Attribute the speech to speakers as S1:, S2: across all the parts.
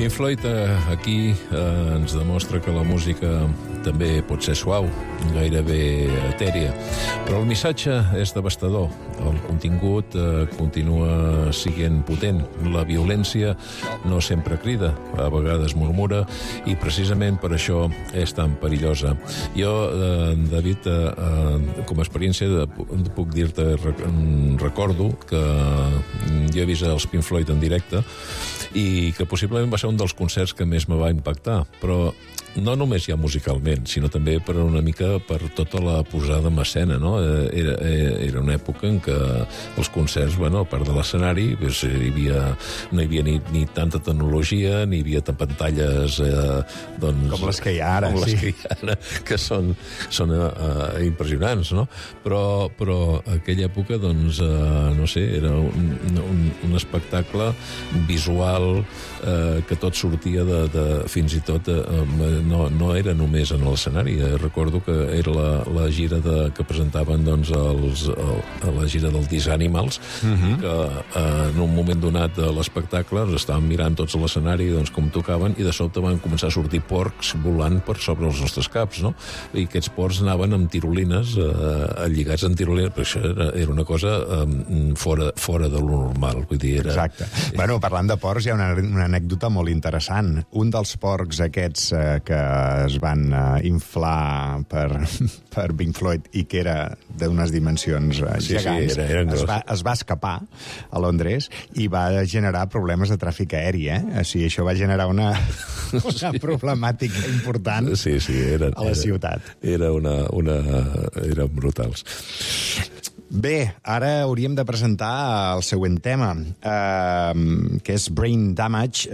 S1: Pink Floyd aquí ens demostra que la música també pot ser suau, gairebé etèria, però el missatge és devastador. El contingut continua sent potent. La violència no sempre crida, a vegades murmura, i precisament per això és tan perillosa. Jo, David, com a experiència puc dir-te, recordo que jo he vist els Pink Floyd en directe i que possiblement va ser un dels concerts que més me va impactar, però no només ja musicalment, sinó també per una mica per tota la posada en escena, no? Era una època en què els concerts, bueno, a part de l'escenari, doncs, no hi havia ni tanta tecnologia, ni hi havia pantalles doncs,
S2: com les que hi ha ara,
S1: com les que hi ha ara, que són impressionants, no? Però aquella època, doncs, no sé, era un espectacle visual que tot sortia fins i tot no era només en l'escenari. Recordo que era la gira que presentaven, doncs, la gira del These Animals, que en un moment donat de l'espectacle estàvem mirant tots a l'escenari, doncs, com tocaven, i de sobte van començar a sortir porcs volant per sobre els nostres caps, no? I aquests porcs anaven amb tirolines, lligats en tirolines, però això era una cosa fora de lo normal. Vull dir,
S2: Exacte. Bueno, parlant de porcs, hi ha una anècdota molt interessant. Un dels porcs aquests que es van inflar per Pink Floyd i que era d'unes dimensions gegants, es va escapar a Londres i va generar problemes de tràfic aeri, O sigui, això va generar una problemàtica important a la ciutat.
S1: Eren brutals.
S2: Bé, ara hauríem de presentar el següent tema, que és Brain Damage,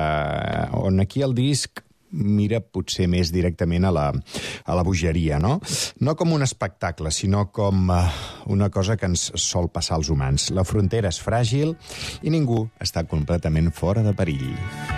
S2: on aquí el disc mira potser més directament a la bogeria, no? No com un espectacle, sinó com una cosa que ens sol passar als humans. La frontera és fràgil i ningú està completament fora de perill.